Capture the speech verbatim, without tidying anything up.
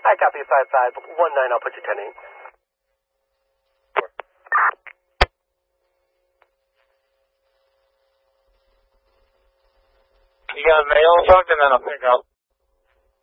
I copy five five one nine. I'll put you ten eight. You got mail or something? Then I'll pick up.